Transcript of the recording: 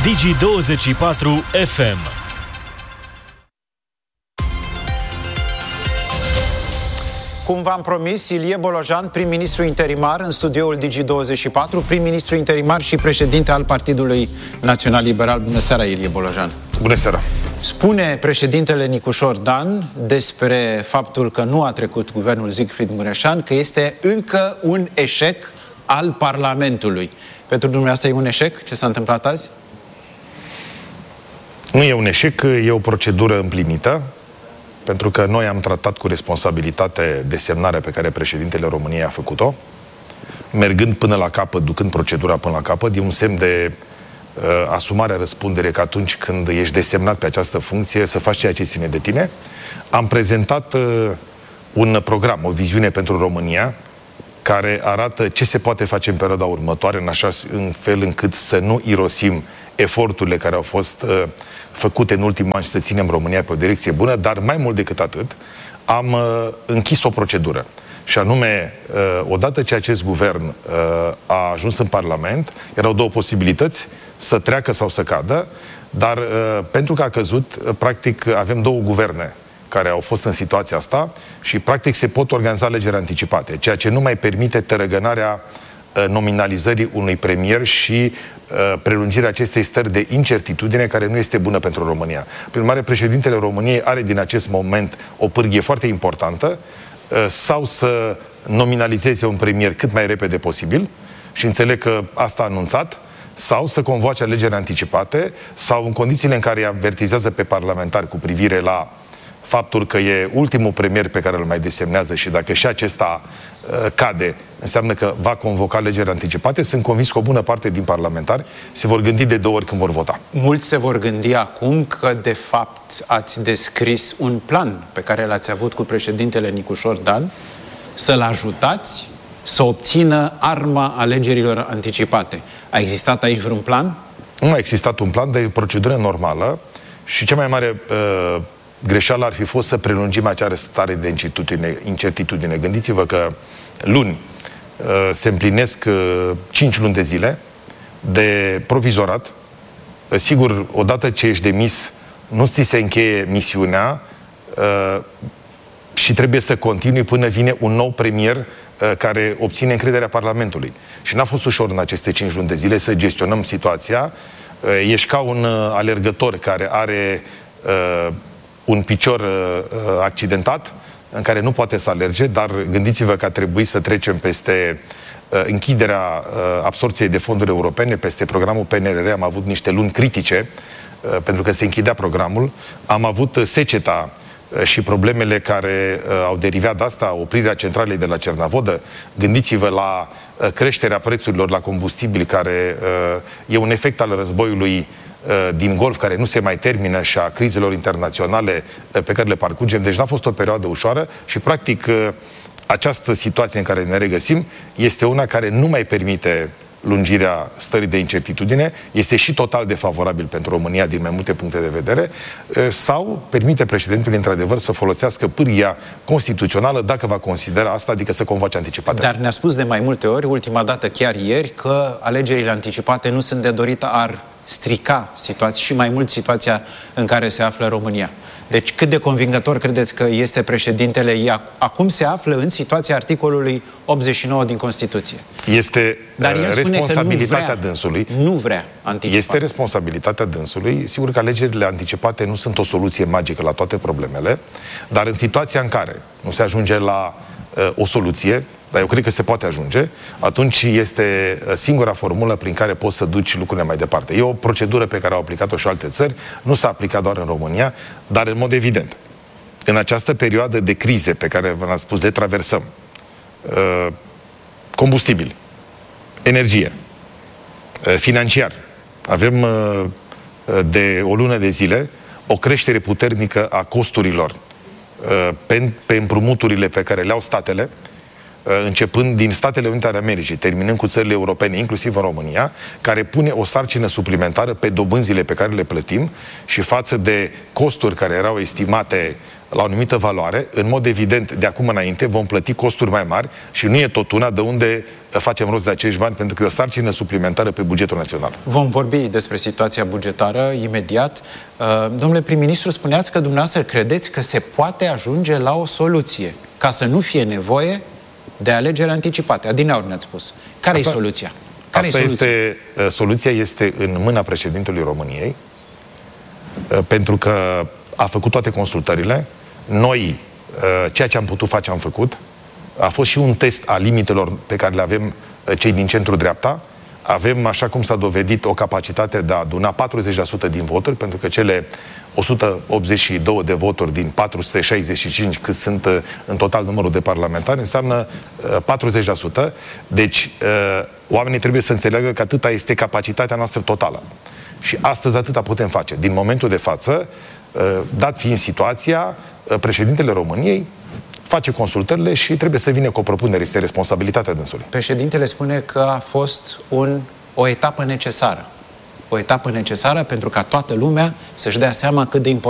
Digi24 FM. Cum v-am promis, Ilie Bolojan, prim-ministru interimar în studioul Digi24, prim-ministru interimar și președinte al Partidului Național Liberal. Bună seara, Ilie Bolojan! Bună seara! Spune președintele Nicușor Dan despre faptul că nu a trecut guvernul Siegfried Mureșan că este încă un eșec al Parlamentului. Pentru dumneavoastră e un eșec ce s-a întâmplat azi? Nu e un eșec, e o procedură împlinită, pentru că noi am tratat cu responsabilitate desemnarea pe care președintele României a făcut-o, mergând până la capăt, ducând procedura până la capăt. E un semn de asumarea răspundere că atunci când ești desemnat pe această funcție să faci ceea ce ține de tine. Am prezentat un program, o viziune pentru România, care arată ce se poate face în perioada următoare, în fel încât să nu irosim eforturile care au fost făcute în ultimul an și să ținem România pe o direcție bună, dar mai mult decât atât, am închis o procedură. Și anume, odată ce acest guvern a ajuns în Parlament, erau două posibilități, să treacă sau să cadă, dar pentru că a căzut, practic avem două guverne care au fost în situația asta și practic se pot organiza alegeri anticipate, ceea ce nu mai permite tărăgânarea nominalizării unui premier și prelungirea acestei stări de incertitudine care nu este bună pentru România. Prin urmare, președintele României are din acest moment o pârghie foarte importantă, sau să nominalizeze un premier cât mai repede posibil, și înțeleg că asta a anunțat, sau să convoace alegeri anticipate, sau în condițiile în care îi avertizează pe parlamentari cu privire la faptul că e ultimul premier pe care îl mai desemnează și dacă și acesta cade, înseamnă că va convoca alegeri anticipate. Sunt convins că o bună parte din parlamentari se vor gândi de două ori când vor vota. Mulți se vor gândi acum că, de fapt, ați descris un plan pe care l-ați avut cu președintele Nicușor Dan, să-l ajutați să obțină arma alegerilor anticipate. A existat aici vreun plan? Nu a existat un plan, dar e o procedură normală și cea mai mare greșeală ar fi fost să prelungim acea stare de incertitudine. Gândiți-vă că luni se împlinesc 5 luni de zile de provizorat. Sigur, odată ce ești demis, nu ți se încheie misiunea și trebuie să continui până vine un nou premier care obține încrederea Parlamentului. Și n-a fost ușor în aceste 5 luni de zile să gestionăm situația. Ești ca un alergător care are un picior accidentat, în care nu poate să alerge, dar gândiți-vă că a trebuit să trecem peste închiderea absorpției de fonduri europene, peste programul PNRR. Am avut niște luni critice, pentru că se închidea programul. Am avut seceta și problemele care au derivat de asta, oprirea centralei de la Cernavodă. Gândiți-vă la creșterea prețurilor la combustibili, care e un efect al războiului din Golf, care nu se mai termină, și a crizelor internaționale pe care le parcurgem. Deci n-a fost o perioadă ușoară și, practic, această situație în care ne regăsim este una care nu mai permite lungirea stării de incertitudine, este și total defavorabil pentru România din mai multe puncte de vedere, sau permite președintului, într-adevăr, să folosească pârghia constituțională, dacă va considera asta, adică să convoace anticipate. Dar ne-a spus de mai multe ori, ultima dată chiar ieri, că alegerile anticipate nu sunt de dorit, ar strica situația și mai mult situația în care se află România. Deci cât de convingător credeți că este președintele? Acum se află în situația articolului 89 din Constituție. Este responsabilitatea dânsului. Nu vrea anticipate. Este responsabilitatea dânsului. Sigur că alegerile anticipate nu sunt o soluție magică la toate problemele, dar în situația în care nu se ajunge la o soluție, dar eu cred că se poate ajunge, atunci este singura formulă prin care poți să duci lucrurile mai departe. E o procedură pe care au aplicat-o și alte țări, nu s-a aplicat doar în România, dar în mod evident, în această perioadă de crize pe care v-am spus, le traversăm, combustibili, energie, financiar, avem de o lună de zile o creștere puternică a costurilor pe împrumuturile pe care le au statele, începând din Statele Unite ale Americii, terminând cu țările europene, inclusiv în România, care pune o sarcină suplimentară pe dobânzile pe care le plătim și față de costuri care erau estimate la o anumită valoare, în mod evident, de acum înainte vom plăti costuri mai mari și nu e tot una de unde facem rost de acești bani, pentru că e o sarcină suplimentară pe bugetul național. Vom vorbi despre situația bugetară imediat. Domnule prim-ministru, spuneați că dumneavoastră credeți că se poate ajunge la o soluție, ca să nu fie nevoie de alegeri anticipate. Adineauri ne-ați spus. Care e soluția? Soluția este în mâna președintelui României, pentru că a făcut toate consultările. Noi, ceea ce am putut face, am făcut. A fost și un test al limitelor pe care le avem cei din centru-dreapta. Avem, așa cum s-a dovedit, o capacitate de a aduna 40% din voturi, pentru că cele 182 de voturi din 465, cât sunt în total numărul de parlamentari, înseamnă 40%. Deci, oamenii trebuie să înțeleagă că atâta este capacitatea noastră totală. Și astăzi atâta putem face. Din momentul de față, dat fiind situația, președintele României face consultările și trebuie să vină cu o propunere. Este responsabilitatea dânsului. Președintele spune că a fost o etapă necesară. O etapă necesară pentru ca toată lumea să-și dea seama cât de important